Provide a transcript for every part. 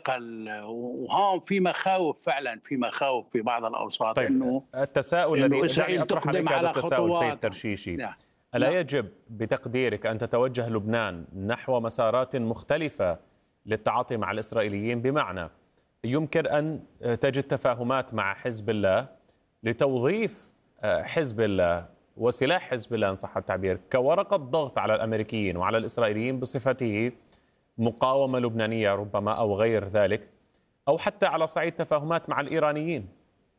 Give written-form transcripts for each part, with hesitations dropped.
وهون في مخاوف فعلا، في مخاوف في بعض الأوساط طيب، التساؤل إنه الذي دعني إسرائيل أطرح تقدم عليك هذا على التساؤل سيد خطوات. ترشيشي، نعم. ألا نعم. يجب بتقديرك أن تتوجه لبنان نحو مسارات مختلفة للتعاطي مع الإسرائيليين؟ بمعنى يمكن أن تجد تفاهمات مع حزب الله لتوظيف حزب الله وسلاح حزب الله إن صح التعبير كورقة ضغط على الأمريكيين وعلى الإسرائيليين بصفته مقاومة لبنانية ربما أو غير ذلك، أو حتى على صعيد تفاهمات مع الإيرانيين.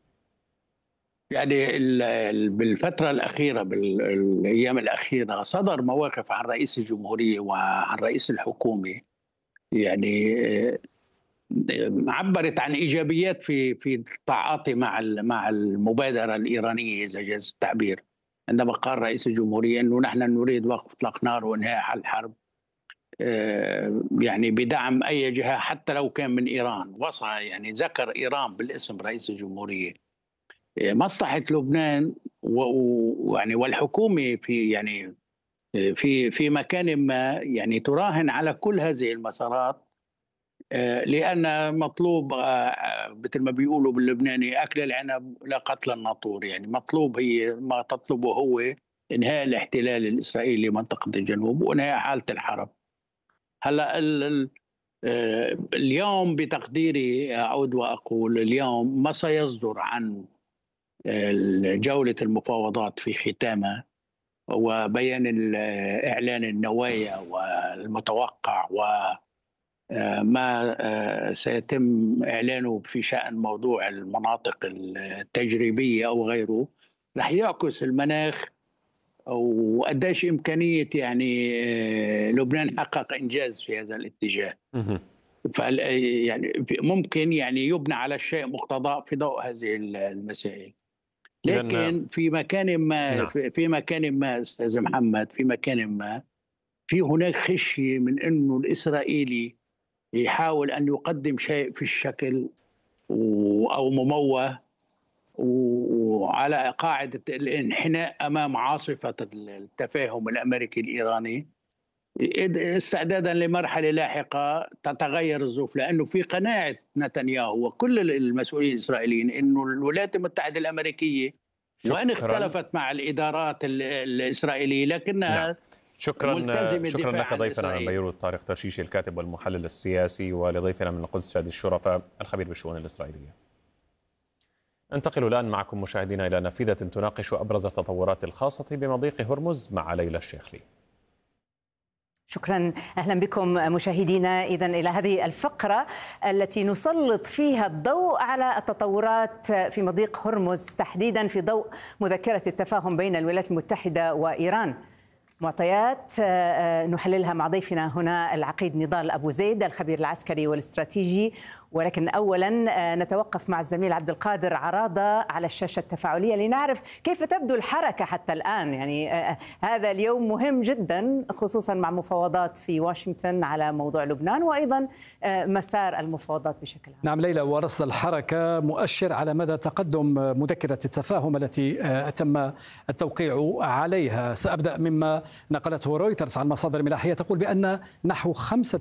يعني بالفترة الأخيرة، بالأيام الأخيرة، صدر مواقف عن رئيس الجمهورية وعن رئيس الحكومة، يعني عبرت عن إيجابيات في التعاطي مع المبادرة الإيرانية إذا جاز التعبير. عندما قال رئيس الجمهورية أنه نحن نريد وقف إطلاق نار وإنهاء الحرب، يعني بدعم أي جهة حتى لو كان من إيران. وصل يعني ذكر إيران بالاسم رئيس الجمهورية. مصلحة لبنان ويعني والحكومة في مكان ما يعني تراهن على كل هذه المسارات، لأن مطلوب مثل ما بيقولوا باللبناني أكل العنب لا قتل الناطور. يعني مطلوب، هي ما تطلبه هو إنهاء الاحتلال الإسرائيلي لمنطقة الجنوب وإنهاء حالة الحرب. هلا اليوم بتقديري أعود وأقول اليوم ما سيصدر عن جولة المفاوضات في ختامها وبيان إعلان النوايا والمتوقع وما سيتم إعلانه في شأن موضوع المناطق التجريبية أو غيره، رح يعكس المناخ وقديش إمكانية يعني لبنان حقق إنجاز في هذا الاتجاه. يعني ممكن يعني يبنى على الشيء مقتضى في ضوء هذه المسائل. لكن في مكان ما أستاذ محمد، في مكان ما في هناك خشية من أنه الإسرائيلي يحاول أن يقدم شيء في الشكل أو مموه وعلى قاعدة الانحناء أمام عاصفة التفاهم الأمريكي الإيراني، استعدادا لمرحلة لاحقة تتغير الظروف. لأنه في قناعة نتنياهو وكل المسؤولين الإسرائيليين أنه الولايات المتحدة الأمريكية وإن اختلفت مع الإدارات الإسرائيلية لكنها شكرا ملتزمة لك ضيفنا من بيروت طارق ترشيشي الكاتب والمحلل السياسي، ولضيفنا من القدس شادي الشرفة الخبير بالشؤون الإسرائيلية. انتقل الآن معكم مشاهدينا إلى نافذة تناقش أبرز التطورات الخاصة بمضيق هرمز مع ليلى الشيخلي. شكرا، أهلا بكم مشاهدينا. إذن إلى هذه الفقرة التي نسلط فيها الضوء على التطورات في مضيق هرمز، تحديدا في ضوء مذكرة التفاهم بين الولايات المتحدة وإيران. معطيات نحللها مع ضيفنا هنا العقيد نضال أبو زيد الخبير العسكري والاستراتيجي. ولكن أولا نتوقف مع الزميل عبد القادر عراضة على الشاشة التفاعلية لنعرف كيف تبدو الحركة حتى الآن. يعني هذا اليوم مهم جدا خصوصا مع مفاوضات في واشنطن على موضوع لبنان وأيضا مسار المفاوضات بشكل عام. نعم ليلى، ورصد الحركة مؤشر على مدى تقدم مذكرة التفاهم التي تم التوقيع عليها. سأبدأ مما نقلته رويترز عن مصادر ملاحية تقول بأن نحو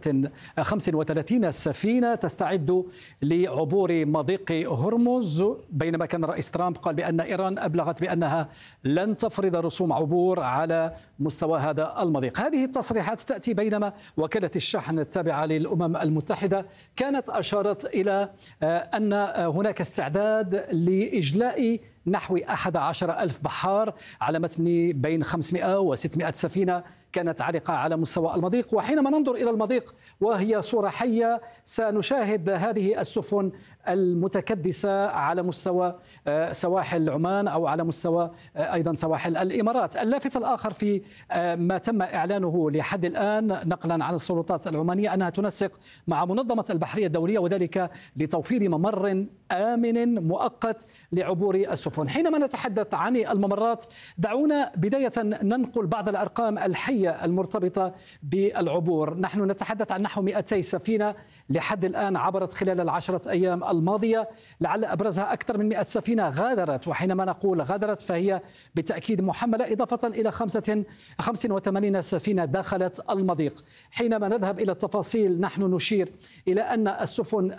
35 سفينة تستعد لعبور مضيق هرمز، بينما كان الرئيس ترامب قال بأن إيران أبلغت بأنها لن تفرض رسوم عبور على مستوى هذا المضيق. هذه التصريحات تأتي بينما وكالة الشحن التابعة للأمم المتحدة كانت أشارت إلى أن هناك استعداد لإجلاء نحو 11,000 بحار على متن بين 500 و 600 سفينة كانت عالقة على مستوى المضيق. وحينما ننظر إلى المضيق وهي صورة حية سنشاهد هذه السفن المتكدسة على مستوى سواحل عمان أو على مستوى أيضا سواحل الإمارات. اللافت الآخر في ما تم إعلانه لحد الآن نقلا عن السلطات العمانية أنها تنسق مع منظمة البحرية الدولية وذلك لتوفير ممر آمن مؤقت لعبور السفن. حينما نتحدث عن الممرات دعونا بداية ننقل بعض الأرقام الحية المرتبطة بالعبور. نحن نتحدث عن نحو 200 سفينة لحد الآن عبرت خلال ال10 أيام الماضية، لعل أبرزها أكثر من 100 سفينة غادرت. وحينما نقول غادرت فهي بالتأكيد محملة، إضافة إلى 85 سفينة دخلت المضيق. حينما نذهب إلى التفاصيل نحن نشير إلى أن السفن